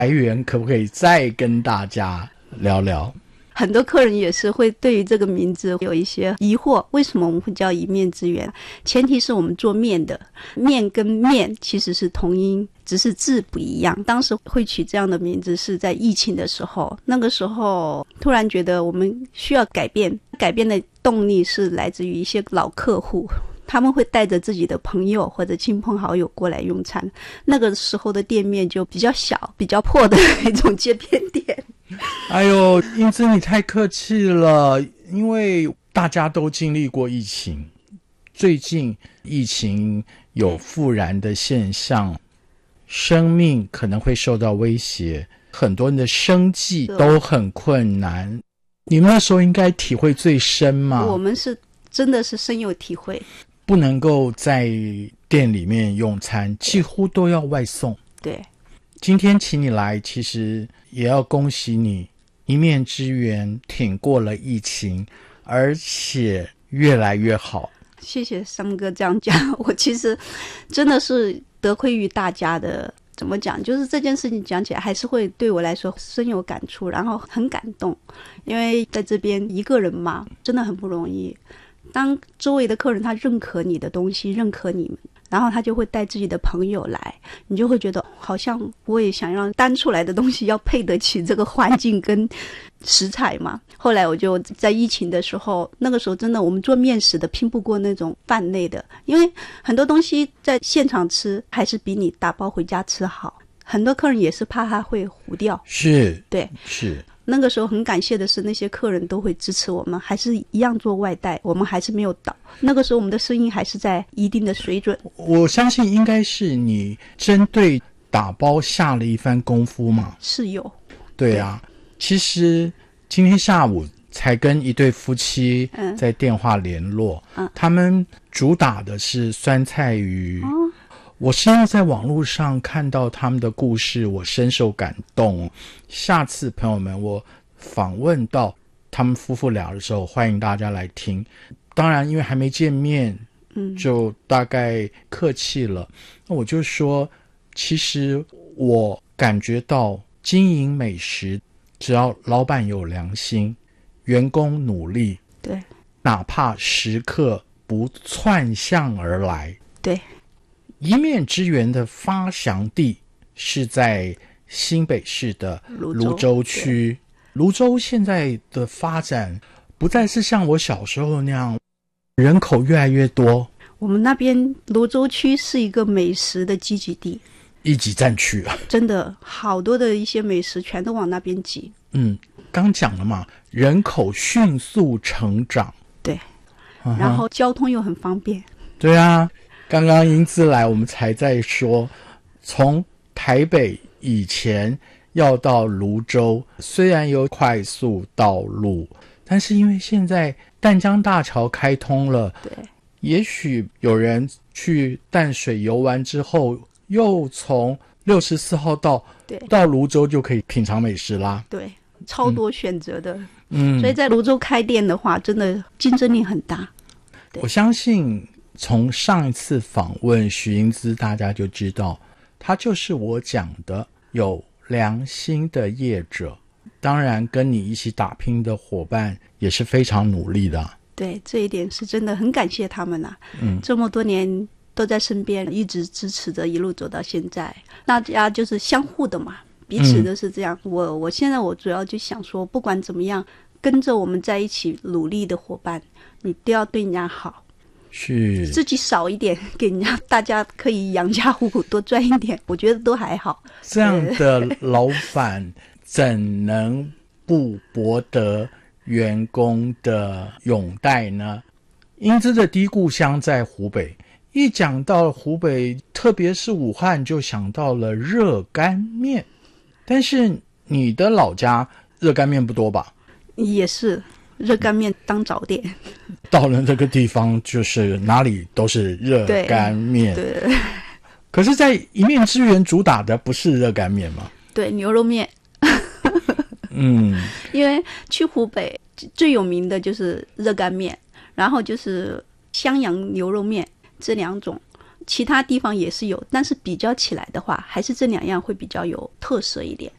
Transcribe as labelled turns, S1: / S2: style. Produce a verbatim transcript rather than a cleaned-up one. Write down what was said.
S1: 来源可不可以再跟大家聊聊？
S2: 很多客人也是会对于这个名字有一些疑惑，为什么我们会叫一面之缘？前提是我们做面的，面跟面其实是同音，只是字不一样。当时会取这样的名字是在疫情的时候，那个时候突然觉得我们需要改变，改变的动力是来自于一些老客户，他们会带着自己的朋友或者亲朋好友过来用餐。那个时候的店面就比较小比较破的那种街边店。
S1: 哎呦，英姿你太客气了，因为大家都经历过疫情，最近疫情有复燃的现象，生命可能会受到威胁，很多人的生计都很困难。你们那时候应该体会最深嘛？
S2: 我们是真的是深有体会，
S1: 不能够在店里面用餐，几乎都要外送。
S2: 对，
S1: 今天请你来，其实也要恭喜你，一面之缘挺过了疫情，而且越来越好。
S2: 谢谢三哥这样讲，我其实真的是得亏于大家的，怎么讲，就是这件事情讲起来还是会对我来说深有感触，然后很感动，因为在这边一个人嘛，真的很不容易。当周围的客人他认可你的东西，认可你们，然后他就会带自己的朋友来，你就会觉得好像我也想让端出来的东西要配得起这个环境跟食材嘛。后来我就在疫情的时候，那个时候真的我们做面食的拼不过那种饭类的，因为很多东西在现场吃还是比你打包回家吃好，很多客人也是怕它会糊掉。
S1: 是，
S2: 对，
S1: 是。
S2: 那个时候很感谢的是那些客人都会支持我们，还是一样做外带，我们还是没有倒。那个时候我们的生意还是在一定的水准。
S1: 我相信应该是你针对打包下了一番功夫嘛。
S2: 是有。
S1: 对啊，其实今天下午才跟一对夫妻在电话联络，嗯、他们主打的是酸菜鱼。嗯，我是要在网络上看到他们的故事，我深受感动。下次朋友们我访问到他们夫妇俩的时候，欢迎大家来听。当然因为还没见面，嗯，就大概客气了。那我就说，其实我感觉到经营美食，只要老板有良心，员工努力，
S2: 对，
S1: 哪怕食客不窜向而来，
S2: 对。
S1: 一面之缘的发祥地是在新北市的芦洲区。芦洲现在的发展不再是像我小时候那样，人口越来越多。
S2: 我们那边芦洲区是一个美食的聚集地，
S1: 一级战区啊，
S2: 真的好多的一些美食全都往那边挤。
S1: 嗯，刚讲了嘛，人口迅速成长，
S2: 对，然后交通又很方便。
S1: 对啊。刚刚英姿来，我们才在说，从台北以前要到芦洲，虽然有快速道路，但是因为现在淡江大桥开通了，
S2: 对，
S1: 也许有人去淡水游玩之后，又从六十四号道到芦洲就可以品尝美食啦。
S2: 对，超多选择的。
S1: 嗯，
S2: 所以在芦洲开店的话，真的竞争力很大。
S1: 我相信从上一次访问许英姿，大家就知道他就是我讲的有良心的业者，当然跟你一起打拼的伙伴也是非常努力的。
S2: 对，这一点是真的很感谢他们啊，
S1: 嗯，
S2: 这么多年都在身边一直支持着，一路走到现在，大家就是相互的嘛，彼此都是这样。嗯、我我现在我主要就想说，不管怎么样，跟着我们在一起努力的伙伴，你都要对人家好，
S1: 是
S2: 自己少一点给人家，大家可以养家糊口多赚一点，我觉得都还好。
S1: 这样的老板怎能不博得员工的拥戴呢？英姿的第一故乡在湖北，一讲到湖北，特别是武汉，就想到了热干面。但是你的老家热干面不多吧？
S2: 也是热干面当早点，
S1: 到了这个地方就是哪里都是热干面。
S2: 对，对，
S1: 可是在一面之缘主打的不是热干面吗？
S2: 对，牛肉面。
S1: 嗯，
S2: 因为去湖北最有名的就是热干面，然后就是襄阳牛肉面，这两种其他地方也是有，但是比较起来的话，还是这两样会比较有特色一点。